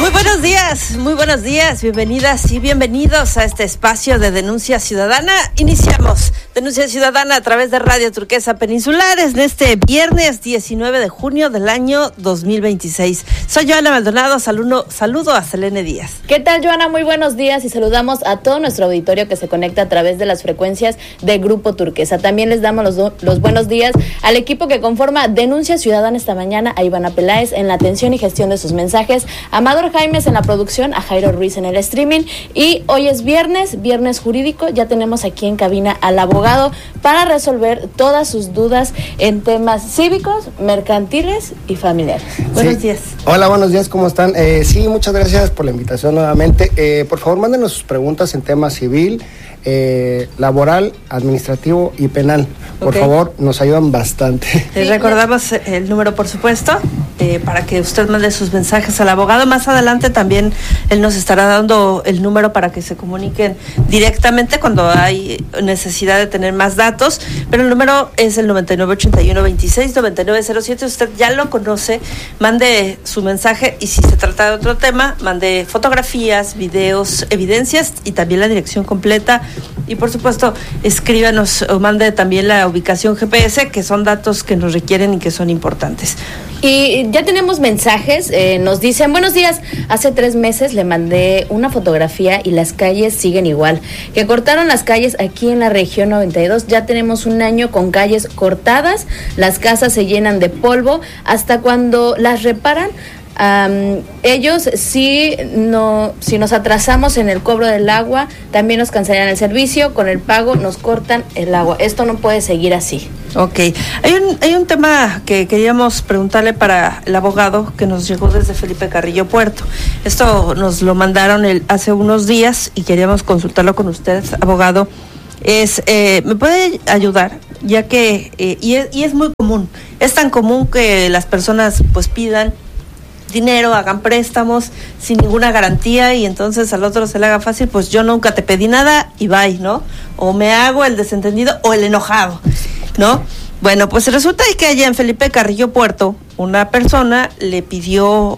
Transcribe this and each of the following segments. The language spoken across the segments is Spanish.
Muy buenos días, bienvenidas y bienvenidos a este espacio de Denuncia Ciudadana. Iniciamos Denuncia Ciudadana a través de Radio Turquesa Peninsulares en este viernes 19 de junio del año 2026. Soy Joana Maldonado, saludo a Selene Díaz. ¿Qué tal, Joana? Muy buenos días y saludamos a todo nuestro auditorio que se conecta a través de las frecuencias de Grupo Turquesa. También les damos los buenos días al equipo que conforma Denuncia Ciudadana esta mañana, a Ivana Peláez en la atención y gestión de sus mensajes, a Amador Jaimes en la producción, a Jairo Ruiz en el streaming. Y hoy es viernes jurídico. Ya tenemos aquí en cabina al abogado para resolver todas sus dudas en temas cívicos, mercantiles y familiares. Buenos días. Hola, buenos días, ¿cómo están? Sí, muchas gracias por la invitación nuevamente. Por favor, mándenos sus preguntas en tema civil, laboral, administrativo y penal. Por favor, nos ayudan bastante. Les recordamos el número, por supuesto, para que usted mande sus mensajes al abogado. Más adelante también él nos estará dando el número para que se comuniquen directamente cuando hay necesidad de tener más datos, pero el número es el 9981269907. Usted ya lo conoce, mande su mensaje y si se trata de otro tema, mande fotografías, videos, evidencias y también la dirección completa. Y por supuesto, escríbanos o mande también la ubicación GPS, que son datos que nos requieren y que son importantes. Y ya tenemos mensajes, nos dicen: buenos días, hace 3 meses le mandé una fotografía y las calles siguen igual, que cortaron las calles aquí en la región 92, ya tenemos 1 año con calles cortadas, las casas se llenan de polvo, hasta cuando las reparan. Ellos si nos atrasamos en el cobro del agua, también nos cancelarían el servicio, con el pago nos cortan el agua. Esto no puede seguir así. Ok, hay un tema que queríamos preguntarle para el abogado que nos llegó desde Felipe Carrillo Puerto. Esto nos lo mandaron hace unos días y queríamos consultarlo con usted, abogado. ¿Me puede ayudar? Ya que, y es muy común, es tan común que las personas pues pidan dinero, hagan préstamos sin ninguna garantía y entonces al otro se le haga fácil, pues yo nunca te pedí nada y bye, ¿no? O me hago el desentendido o el enojado, ¿no? Bueno, pues resulta que allá en Felipe Carrillo Puerto, una persona le pidió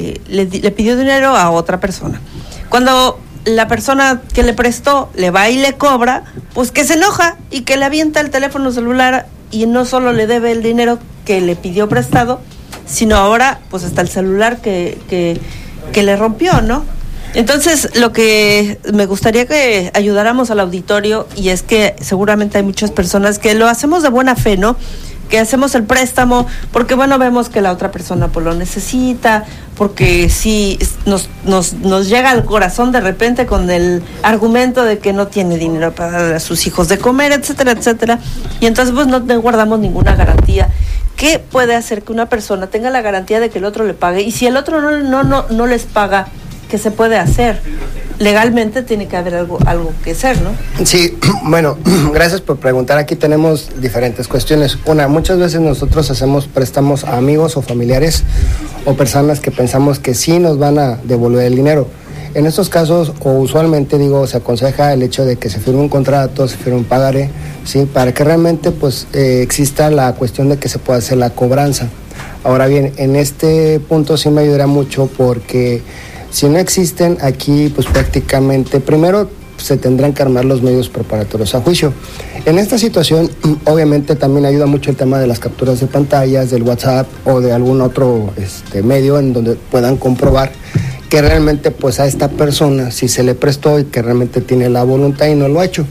dinero a otra persona. Cuando la persona que le prestó le va y le cobra, pues que se enoja y que le avienta el teléfono celular y no solo le debe el dinero que le pidió prestado, sino ahora pues hasta el celular que le rompió, ¿no? Entonces, lo que me gustaría que ayudáramos al auditorio, y es que seguramente hay muchas personas que lo hacemos de buena fe, ¿no? Que hacemos el préstamo porque, bueno, vemos que la otra persona pues lo necesita, porque sí nos llega al corazón de repente con el argumento de que no tiene dinero para dar a sus hijos de comer, etcétera, etcétera, y entonces pues no guardamos ninguna garantía. ¿Qué puede hacer que una persona tenga la garantía de que el otro le pague? Y si el otro no les paga, ¿qué se puede hacer? Legalmente tiene que haber algo que hacer, ¿no? Sí, bueno, gracias por preguntar. Aquí tenemos diferentes cuestiones. Muchas veces nosotros hacemos préstamos a amigos o familiares o personas que pensamos que sí nos van a devolver el dinero. En estos casos, o usualmente se aconseja el hecho de que se firme un contrato, se firme un pagaré, ¿sí? Para que realmente pues exista la cuestión de que se pueda hacer la cobranza. Ahora bien, en este punto sí me ayudará mucho porque si no existen aquí, pues prácticamente primero se tendrán que armar los medios preparatorios a juicio. En esta situación, obviamente también ayuda mucho el tema de las capturas de pantallas, del WhatsApp o de algún otro medio en donde puedan comprobar que realmente pues a esta persona si se le prestó y que realmente tiene la voluntad y no lo ha hecho.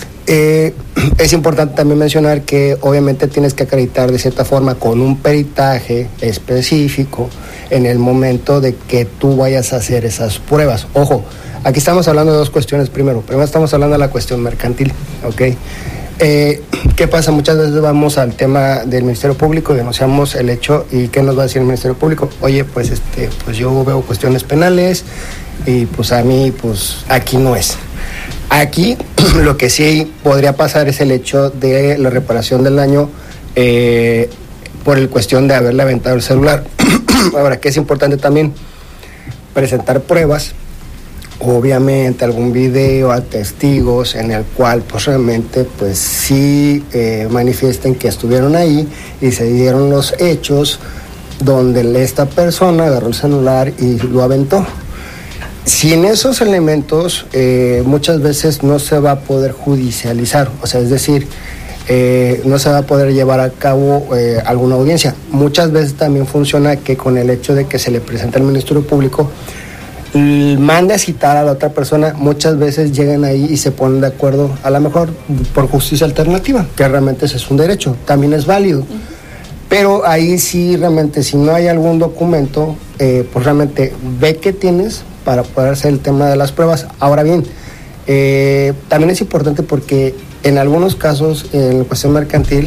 Es importante también mencionar que obviamente tienes que acreditar de cierta forma con un peritaje específico en el momento de que tú vayas a hacer esas pruebas. Ojo, aquí estamos hablando de 2 cuestiones. Primero estamos hablando de la cuestión mercantil, ¿ok? ¿Qué pasa? Muchas veces vamos al tema del Ministerio Público y denunciamos el hecho, y ¿qué nos va a decir el Ministerio Público? Oye, pues yo veo cuestiones penales y pues a mí pues aquí no es. Aquí lo que sí podría pasar es el hecho de la reparación del daño por el cuestión de haberle aventado el celular. Ahora, que es importante también presentar pruebas, obviamente algún video a testigos en el cual pues realmente pues sí manifiesten que estuvieron ahí y se dieron los hechos donde esta persona agarró el celular y lo aventó. Sin esos elementos, muchas veces no se va a poder judicializar, o sea, es decir, no se va a poder llevar a cabo alguna audiencia. Muchas veces también funciona que con el hecho de que se le presenta al Ministerio Público, mande a citar a la otra persona, muchas veces llegan ahí y se ponen de acuerdo, a lo mejor por justicia alternativa, que realmente ese es un derecho, también es válido. Pero ahí sí, realmente, si no hay algún documento, pues realmente ve qué tienes para poder hacer el tema de las pruebas. Ahora bien, también es importante porque en algunos casos, en la cuestión mercantil,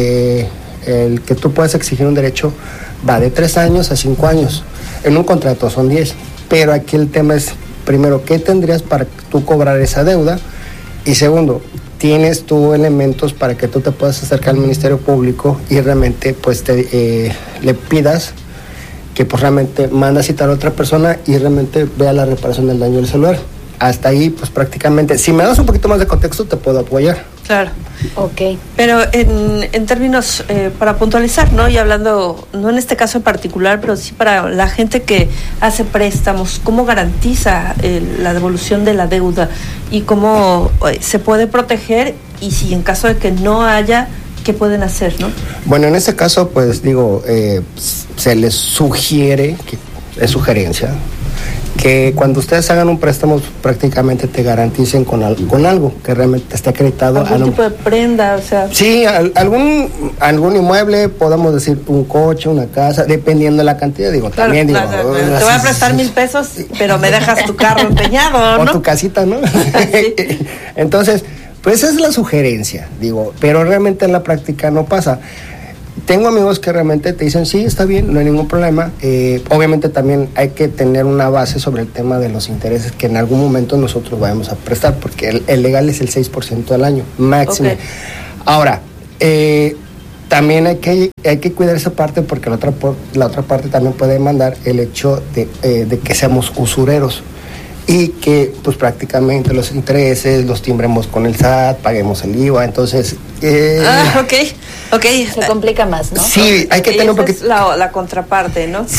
el que tú puedas exigir un derecho va de 3 años a 5 años. En un contrato son 10. Pero aquí el tema es, primero, ¿qué tendrías para tú cobrar esa deuda? Y segundo, ¿tienes tú elementos para que tú te puedas acercar al Ministerio Público y realmente pues le pidas que pues realmente manda a citar a otra persona y realmente vea la reparación del daño del celular? Hasta ahí, pues prácticamente, si me das un poquito más de contexto, te puedo apoyar. Claro. Ok. Pero en términos, para puntualizar, ¿no? Y hablando, no en este caso en particular, pero sí para la gente que hace préstamos, ¿cómo garantiza la devolución de la deuda? Y cómo se puede proteger, y si en caso de que no haya, ¿qué pueden hacer, no? Bueno, en este caso, pues digo, se les sugiere, que es sugerencia, que cuando ustedes hagan un préstamo prácticamente te garanticen con algo que realmente esté acreditado. ¿Algún tipo de prenda? O sea, sí, algún inmueble, podemos decir un coche, una casa, dependiendo de la cantidad, digo, claro, también digo. Claro. Te voy a prestar 1,000 pesos, pero me dejas tu carro empeñado, ¿no? O tu casita, ¿no? Sí. Entonces, pues esa es la sugerencia, digo, pero realmente en la práctica no pasa. Tengo amigos que realmente te dicen, sí, está bien, no hay ningún problema. Obviamente también hay que tener una base sobre el tema de los intereses que en algún momento nosotros vayamos a prestar, porque el legal es el 6% al año, máximo. Okay. Ahora, también hay que cuidar esa parte, porque la otra parte también puede demandar el hecho de que seamos usureros y que pues prácticamente los intereses los timbremos con el SAT, paguemos el IVA, entonces... ok. Se complica más, ¿no? Sí, hay que tener un poquito... Es la contraparte, ¿no?